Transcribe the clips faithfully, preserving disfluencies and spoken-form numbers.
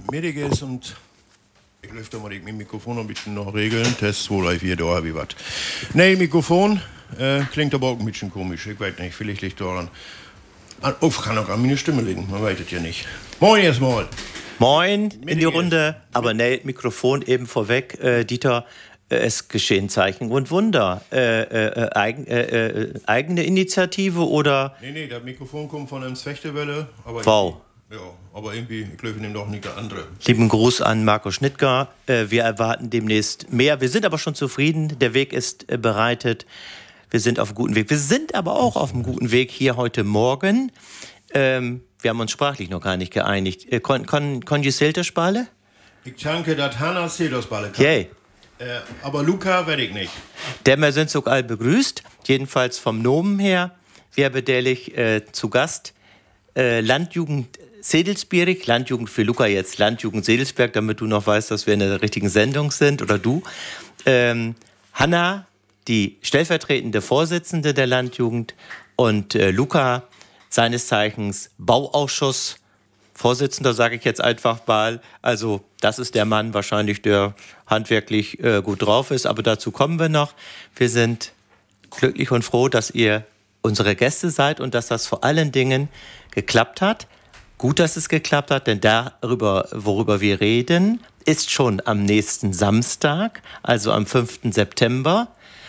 mittig ist und ich lüfte mal mit dem Mikrofon ein bisschen noch regeln. Test zwei, drei, vier, da wie was. Nee, Mikrofon äh, klingt aber auch ein bisschen komisch. Ich weiß nicht, vielleicht liegt daran. Oh, kann auch an meine Stimme liegen, man weiß es ja nicht. Moin erstmal. Moin in die Runde, aber nee, Mikrofon eben vorweg, äh, Dieter, äh, es geschehen Zeichen und Wunder. Äh, äh, eigen, äh, äh, eigene Initiative oder? Nee, nee, das Mikrofon kommt von einem Zwechtewelle. Wow. Ja, aber irgendwie, ich glaube, ich nehme doch nicht der andere. Lieben Gruß an Marco Schnittger. Äh, wir erwarten demnächst mehr. Wir sind aber schon zufrieden. Der Weg ist äh, bereitet. Wir sind auf einem guten Weg. Wir sind aber auch auf einem guten Weg hier heute Morgen. Ähm, wir haben uns sprachlich noch gar nicht geeinigt. Äh, kon, kon, kon je Selterspale? Ich danke, dass Hanna Selterspale kann. Yay. Äh, aber Luca werde ich nicht. Der wir sind sogar begrüßt. Jedenfalls vom Nomen her. Wir bedählich äh, zu Gast. Äh, Landjugend Sedelsberg, Landjugend für Luca jetzt, Landjugend Sedelsberg, damit du noch weißt, dass wir in der richtigen Sendung sind, oder du. Ähm, Hanna, die stellvertretende Vorsitzende der Landjugend, und äh, Luca, seines Zeichens Bauausschuss, Vorsitzender, sage ich jetzt einfach mal. Also das ist der Mann wahrscheinlich, der handwerklich äh, gut drauf ist, aber dazu kommen wir noch. Wir sind glücklich und froh, dass ihr unsere Gäste seid und dass das vor allen Dingen geklappt hat. Gut, dass es geklappt hat, denn darüber, worüber wir reden, ist schon am nächsten Samstag, also am fünften September.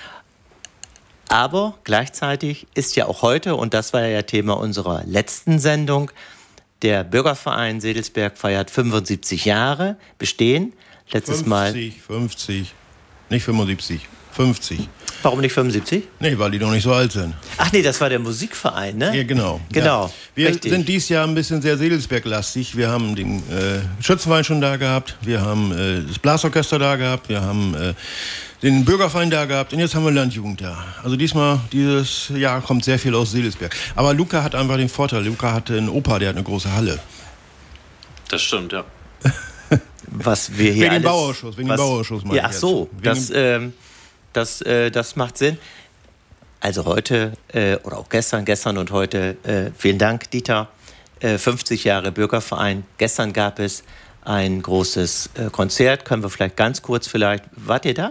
Aber gleichzeitig ist ja auch heute, und das war ja Thema unserer letzten Sendung, der Bürgerverein Sedelsberg feiert fünfundsiebzig Jahre Bestehen. Letztes fünfzig, Mal. fünfzig, nicht fünfundsiebzig, fünfzig. Warum nicht fünfundsiebzig? Nee, weil die noch nicht so alt sind. Ach nee, das war der Musikverein, ne? Ja, genau. Genau. Ja. Wir richtig. sind dieses Jahr ein bisschen sehr Sedelsberg-lastig. Wir haben den äh, Schützenverein schon da gehabt, wir haben äh, das Blasorchester da gehabt, wir haben äh, den Bürgerverein da gehabt und jetzt haben wir Landjugend da. Also diesmal, dieses Jahr kommt sehr viel aus Sedelsberg. Aber Luca hat einfach den Vorteil, Luca hat einen Opa, der hat eine große Halle. Das stimmt, ja. Was wir hier wegen alles, dem Bauausschuss, wegen was, dem Bauausschuss meine Ja, ach ich so, jetzt. das, ähm, das, äh, das macht Sinn. Also heute äh, oder auch gestern, gestern und heute, äh, vielen Dank, Dieter, äh, fünfzig Jahre Bürgerverein. Gestern gab es ein großes äh, Konzert, können wir vielleicht ganz kurz vielleicht, wart ihr da?